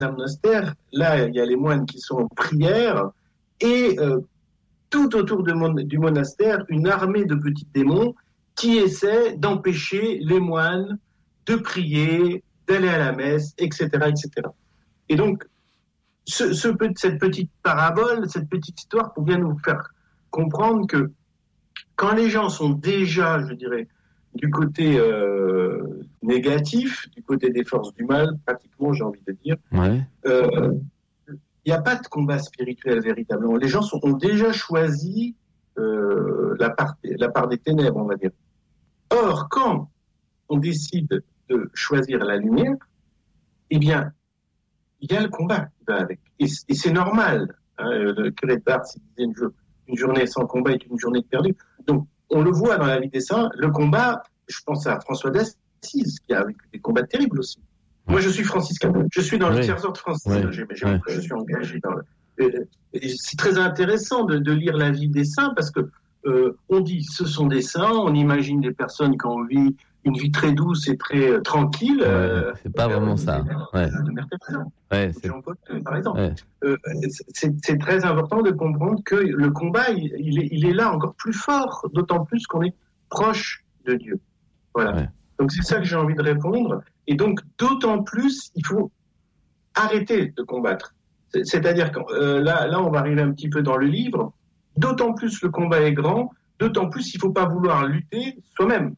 un monastère, là, il y a les moines qui sont en prière, et tout autour du monastère, une armée de petits démons qui essaient d'empêcher les moines de prier, d'aller à la messe, etc., etc. Et donc, cette petite parabole, cette petite histoire, pour bien nous faire comprendre que quand les gens sont déjà, je dirais, du côté négatif, du côté des forces du mal, pratiquement, j'ai envie de dire, il n'y a pas de combat spirituel véritablement. Les gens ont déjà choisi la part des ténèbres, on va dire. Or, quand on décide de choisir la lumière, eh bien, il y a le combat qui va avec. Et c'est normal. Le curé de Barthes disait une journée sans combat est une journée perdue. Donc, on le voit dans la vie des saints, le combat, je pense à François d'Assise, qui a vécu des combats terribles aussi. Moi, je suis franciscain. Je suis dans le tiers-ordre franciscain. Je suis engagé dans c'est très intéressant de lire la vie des saints parce que on dit ce sont des saints, on imagine des personnes qui ont une vie très douce et très tranquille. C'est pas vraiment ça. Jean-Paul, par exemple. C'est très important de comprendre que le combat, il est là encore plus fort, d'autant plus qu'on est proche de Dieu. Voilà. Ouais. Donc c'est ça que j'ai envie de répondre. Et donc d'autant plus, il faut arrêter de combattre. C'est-à-dire que là, on va arriver un petit peu dans le livre. D'autant plus le combat est grand, d'autant plus il ne faut pas vouloir lutter soi-même.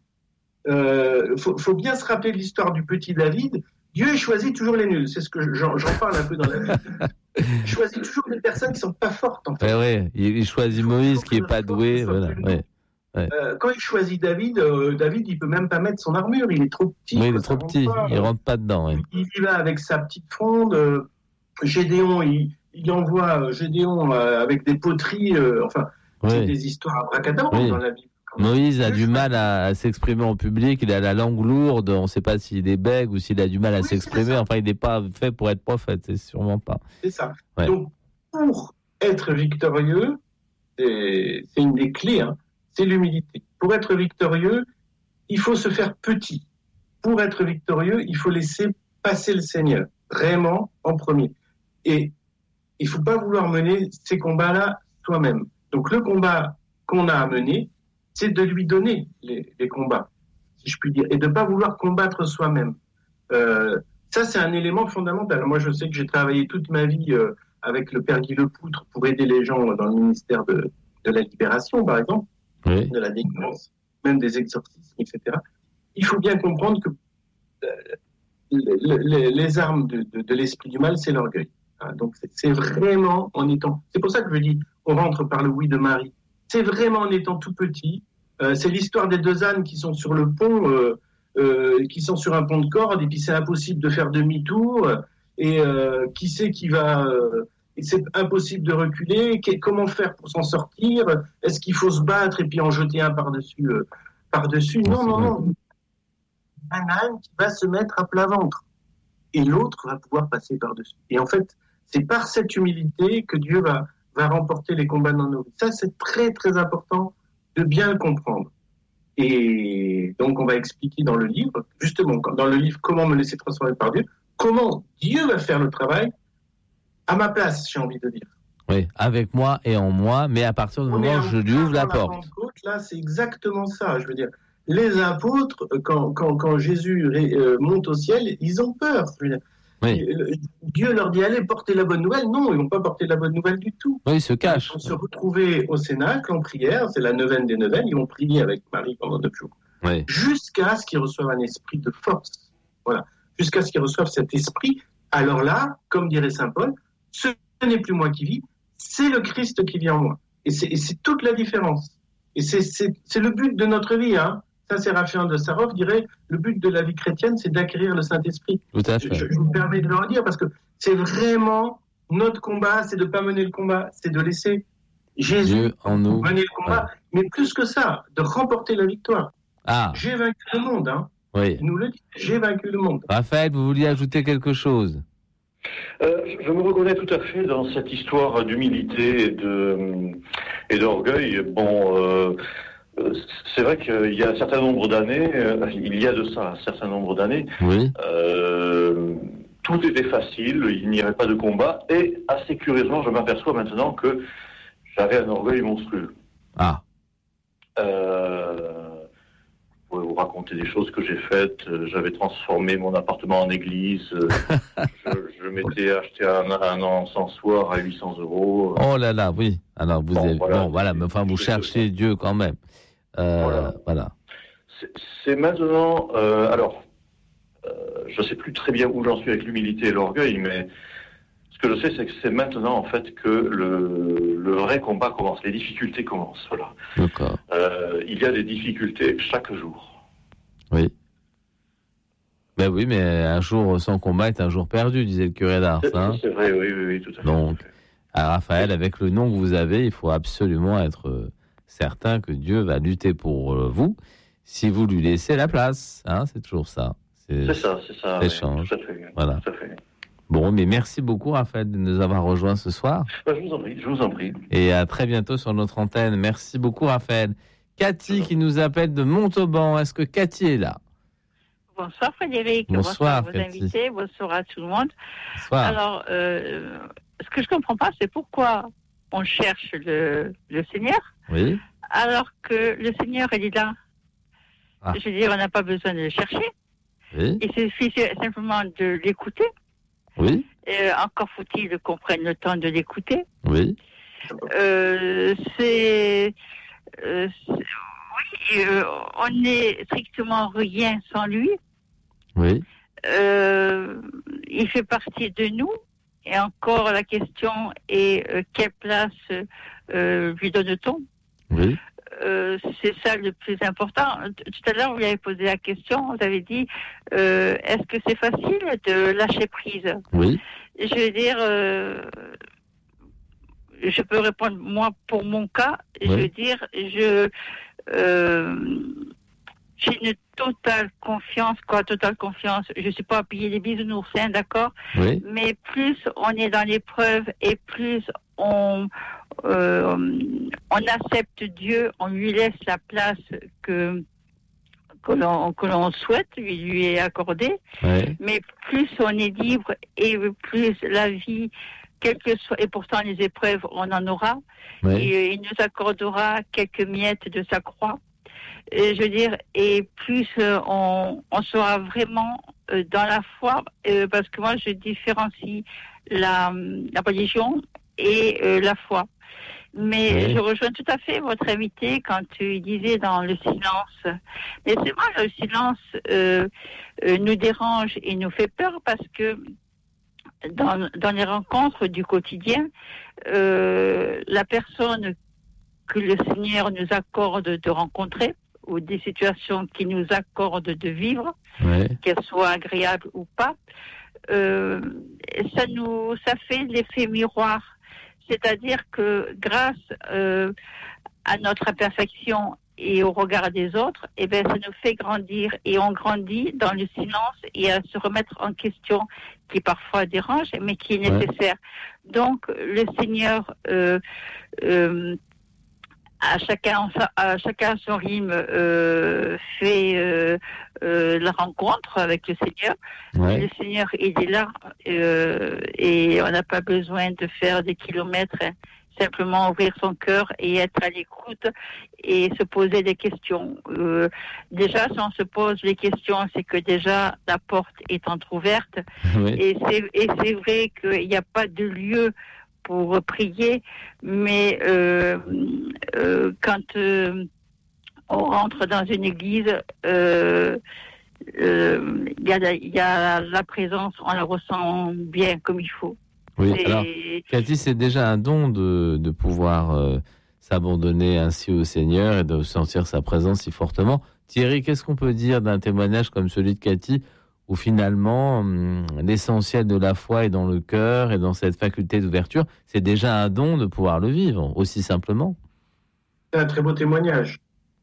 Faut bien se rappeler de l'histoire du petit David. Dieu choisit toujours les nuls. C'est ce que j'en parle un peu dans la Bible. Il choisit toujours des personnes qui ne sont pas fortes. En fait. Ouais. Il choisit Moïse qui n'est pas doué. Voilà. Quand il choisit David, il peut même pas mettre son armure. Il est trop petit. Oui, il est trop petit. Il rentre pas dedans. Ouais. Il y va avec sa petite fronde. Gédéon, il envoie Gédéon avec des poteries. C'est des histoires abracadabra dans la Bible. Moïse a du mal à s'exprimer en public, il a la langue lourde, on ne sait pas s'il est bègue ou s'il a du mal à s'exprimer, enfin il n'est pas fait pour être prophète, c'est sûrement pas. C'est ça. Ouais. Donc pour être victorieux, c'est une des clés, c'est l'humilité. Pour être victorieux, il faut se faire petit. Pour être victorieux, il faut laisser passer le Seigneur, vraiment en premier. Et il ne faut pas vouloir mener ces combats-là soi-même. Donc le combat qu'on a à mener, c'est de lui donner les combats, si je puis dire, et de ne pas vouloir combattre soi-même. Ça, c'est un élément fondamental. Moi, je sais que j'ai travaillé toute ma vie avec le père Guy Lepoutre pour aider les gens dans le ministère de la libération, par exemple, de la délivrance, même des exorcismes, etc. Il faut bien comprendre que les armes de l'esprit du mal, c'est l'orgueil. Donc, c'est vraiment en étant... C'est pour ça que je dis, on rentre par le oui de Marie. C'est vraiment en étant tout petit. C'est l'histoire des deux ânes qui sont sur le pont, qui sont sur un pont de corde, et puis c'est impossible de faire demi-tour. Et qui sait qui va... et c'est impossible de reculer. Comment faire pour s'en sortir? Est-ce qu'il faut se battre et puis en jeter un par-dessus Non. Un âne qui va se mettre à plat ventre. Et l'autre va pouvoir passer par-dessus. Et en fait, c'est par cette humilité que Dieu va remporter les combats dans nos vies. Ça, c'est très, très important de bien le comprendre. Et donc, on va expliquer dans le livre, justement, dans le livre « Comment me laisser transformer par Dieu », comment Dieu va faire le travail à ma place, j'ai envie de dire. Oui, avec moi et en moi, mais à partir du moment où je lui ouvre la porte. Là, c'est exactement ça, je veux dire. Les apôtres, quand Jésus monte au ciel, ils ont peur. Je veux dire. Dieu leur dit allez porter la bonne nouvelle. Non, ils vont pas porter la bonne nouvelle du tout. Oui, ils se cachent. Ils vont se retrouver au Cénacle en prière, c'est la neuvaine des neuvaines, ils vont prier avec Marie pendant 9 jours. Jusqu'à ce qu'ils reçoivent un esprit de force. Voilà. Jusqu'à ce qu'ils reçoivent cet esprit. Alors là, comme dirait saint Paul, ce n'est plus moi qui vis, c'est le Christ qui vit en moi. Et c'est toute la différence. Et c'est le but de notre vie, Saint-Séraphin de Sarov dirait le but de la vie chrétienne, c'est d'acquérir le Saint-Esprit. Tout à fait. Je me permets de le redire parce que c'est vraiment notre combat, c'est de ne pas mener le combat, c'est de laisser Jésus en nous mener le combat. Mais plus que ça, de remporter la victoire. J'ai vaincu le monde. Il nous le dit, j'ai vaincu le monde. Raphaël, vous vouliez ajouter quelque chose? Je me reconnais tout à fait dans cette histoire d'humilité et d'orgueil. Bon... c'est vrai qu'il y a un certain nombre d'années, tout était facile, il n'y avait pas de combat, et assez curieusement, je m'aperçois maintenant que j'avais un orgueil monstrueux. Ah. Je pourrais vous raconter des choses que j'ai faites. J'avais transformé mon appartement en église. Je m'étais acheté un encensoir à 800 €. Oh là là, oui. Alors vous avez... voilà, mais enfin vous cherchez Dieu quand même. Voilà. C'est maintenant... je ne sais plus très bien où j'en suis avec l'humilité et l'orgueil, mais ce que je sais, c'est que c'est maintenant, en fait, que le vrai combat commence. Les difficultés commencent, voilà. D'accord. Il y a des difficultés chaque jour. Oui. Ben oui, mais un jour sans combat est un jour perdu, disait le curé d'Ars. C'est vrai, oui, tout à fait. Donc, à Raphaël, avec le nom que vous avez, il faut absolument être certain que Dieu va lutter pour vous si vous lui laissez la place. C'est toujours ça. C'est ça. Échange. Tout à fait. Voilà. Tout à fait. Bon, mais merci beaucoup, Raphaël, de nous avoir rejoints ce soir. Je vous en prie. Et à très bientôt sur notre antenne. Merci beaucoup, Raphaël. Cathy qui nous appelle de Montauban. Est-ce que Cathy est là? Bonsoir Frédéric. Bonsoir à vos invités. Bonsoir à tout le monde. Bonsoir. Alors, ce que je ne comprends pas, c'est pourquoi on cherche le Seigneur, oui, alors que le Seigneur, il est là. Je veux dire, on n'a pas besoin de le chercher. Oui. Il suffit simplement de l'écouter. Oui. Encore faut-il qu'on prenne le temps de l'écouter. Oui. On n'est strictement rien sans lui. Oui. Il fait partie de nous. Et encore, la question est quelle place lui donne-t-on? Oui. C'est ça le plus important. Tout à l'heure, vous avez posé la question, vous avez dit est-ce que c'est facile de lâcher prise? Oui. Je veux dire, je peux répondre, moi, pour mon cas, oui. je veux dire, j'ai une totale confiance. Je ne suis pas à payer les bisounours, d'accord? Oui. Mais plus on est dans l'épreuve et plus on accepte Dieu, on lui laisse la place que l'on souhaite lui est accordée. Oui. Mais plus on est libre et plus la vie, quelle que soit, et pourtant les épreuves, on en aura. Oui. Et il nous accordera quelques miettes de sa croix. Je veux dire, et plus on sera vraiment dans la foi, parce que moi je différencie la religion et la foi. Mais oui. je rejoins tout à fait votre invité quand il disait dans le silence. Mais c'est vrai, le silence nous dérange et nous fait peur parce que dans les rencontres du quotidien, la personne que le Seigneur nous accorde de rencontrer, ou des situations qu'il nous accorde de vivre, oui. qu'elles soient agréables ou pas, ça fait l'effet miroir. C'est-à-dire que grâce à notre imperfection et au regard des autres, ça nous fait grandir. Et on grandit dans le silence et à se remettre en question, qui parfois dérange, mais qui est nécessaire. Donc, le Seigneur... à chacun son rythme fait la rencontre avec le Seigneur. Ouais. Le Seigneur, il est là et on n'a pas besoin de faire des kilomètres, simplement ouvrir son cœur et être à l'écoute et se poser des questions. Déjà, si on se pose les questions, c'est que déjà la porte est entrouverte. Oui. Et c'est vrai qu'il n'y a pas de lieu pour prier, mais quand on rentre dans une église, il y a la présence, on la ressent bien comme il faut. Oui, alors, Cathy, c'est déjà un don de pouvoir s'abandonner ainsi au Seigneur et de sentir sa présence si fortement. Thierry, qu'est-ce qu'on peut dire d'un témoignage comme celui de Cathy, où finalement, l'essentiel de la foi est dans le cœur et dans cette faculté d'ouverture? C'est déjà un don de pouvoir le vivre, aussi simplement. C'est un très beau témoignage.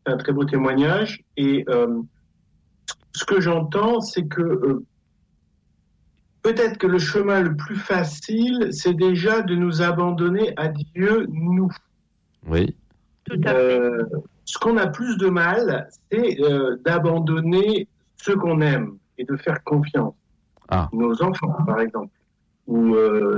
Et ce que j'entends, c'est que peut-être que le chemin le plus facile, c'est déjà de nous abandonner à Dieu, nous. Oui. Tout à fait. Ce qu'on a plus de mal, c'est d'abandonner ceux qu'on aime et de faire confiance. nos enfants, par exemple, ou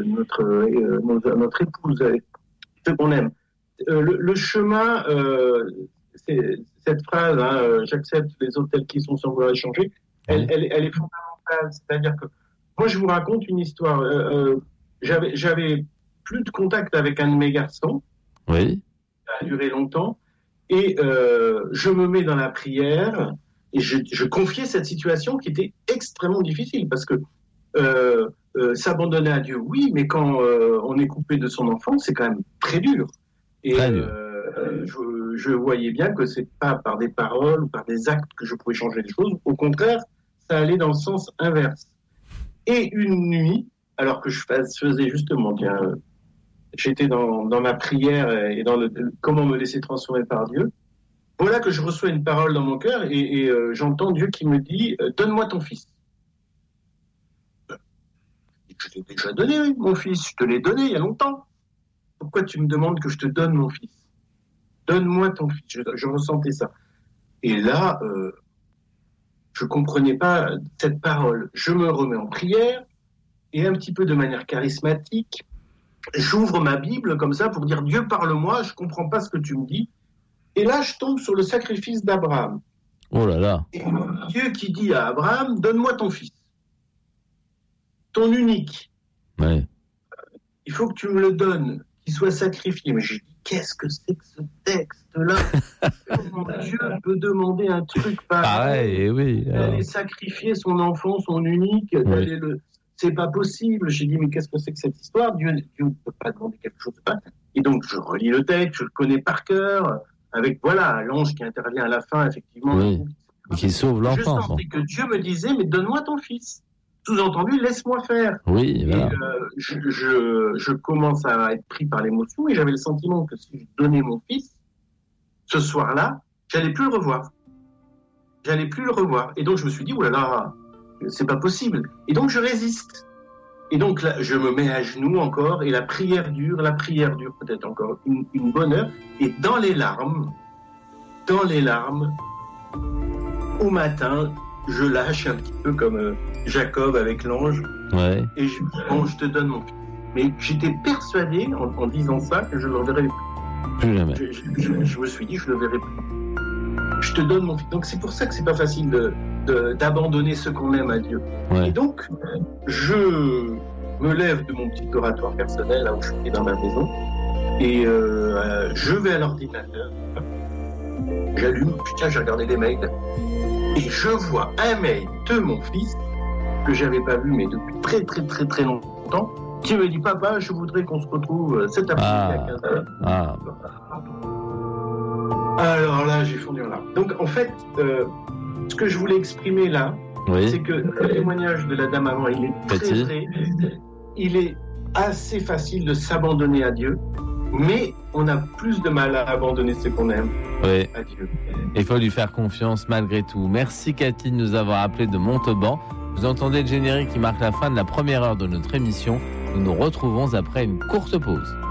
notre épouse, ceux qu'on aime. Le chemin, c'est cette phrase, j'accepte les autres tels qu'ils sont sans vouloir échanger, elle est fondamentale. C'est-à-dire que moi, je vous raconte une histoire. J'avais plus de contact avec un de mes garçons. Oui. Ça a duré longtemps. Et je me mets dans la prière et je confiais cette situation qui était extrêmement difficile parce que s'abandonner à Dieu, oui, mais quand on est coupé de son enfant, c'est quand même très dur. Et je voyais bien que c'est pas par des paroles ou par des actes que je pouvais changer les choses. Au contraire, ça allait dans le sens inverse. Et une nuit, alors que je faisais justement, j'étais dans ma prière et dans comment me laisser transformer par Dieu, voilà que je reçois une parole dans mon cœur et j'entends Dieu qui me dit « Donne-moi ton fils ». Je t'ai déjà donné, mon fils, je te l'ai donné il y a longtemps. Pourquoi tu me demandes que je te donne mon fils ? Donne-moi ton fils. Je ressentais ça. Et là, je ne comprenais pas cette parole. Je me remets en prière et un petit peu de manière charismatique, j'ouvre ma Bible comme ça pour dire « Dieu, parle-moi, je ne comprends pas ce que tu me dis ». Et là, je tombe sur le sacrifice d'Abraham. Oh là là. Et Dieu qui dit à Abraham « Donne-moi ton fils, ton unique. Ouais. Il faut que tu me le donnes, qu'il soit sacrifié. » Mais je dis, qu'est-ce que c'est que ce texte-là ? Comment Dieu peut demander un truc pareil, oui. d'aller sacrifier son enfant, son unique, d'aller c'est pas possible. J'ai dit, mais qu'est-ce que c'est que cette histoire ? Dieu ne peut pas demander quelque chose de pareil. Et donc, je relis le texte, je le connais par cœur, avec, l'ange qui intervient à la fin, effectivement. Oui, qui sauve l'enfant. Je sentais que Dieu me disait, mais donne-moi ton fils. Sous-entendu, laisse-moi faire. Oui, voilà. Et je commence à être pris par l'émotion et j'avais le sentiment que si je donnais mon fils, ce soir-là, j'allais plus le revoir. Et donc je me suis dit, oulala, c'est pas possible. Et donc je résiste. Et donc là, je me mets à genoux encore et la prière dure peut-être encore une bonne heure. Et dans les larmes, au matin, je lâche un petit peu comme Jacob avec l'ange. Ouais. Et je dis, bon, je te donne mon fils. Mais j'étais persuadé, en disant ça, que je ne le reverrai plus. Plus jamais. Je me suis dit, je ne le verrai plus. Je te donne mon fils. Donc c'est pour ça que c'est pas facile d'abandonner ce qu'on aime à Dieu. Ouais. Et donc, je me lève de mon petit oratoire personnel, là où je suis dans ma maison, et je vais à l'ordinateur, j'allume, putain, j'ai regardé les mails, et je vois un mail de mon fils, que j'avais pas vu, mais depuis très très très très longtemps, qui me dit, papa, je voudrais qu'on se retrouve cet après-midi à 15h. Alors là, j'ai fondu en larmes. Donc en fait, ce que je voulais exprimer là, c'est que le témoignage de la dame avant, il est très vrai. Il est assez facile de s'abandonner à Dieu, mais on a plus de mal à abandonner ce qu'on aime à Dieu. Il faut lui faire confiance malgré tout. Merci Cathy de nous avoir appelés de Montauban. Vous entendez le générique qui marque la fin de la première heure de notre émission. Nous nous retrouvons après une courte pause.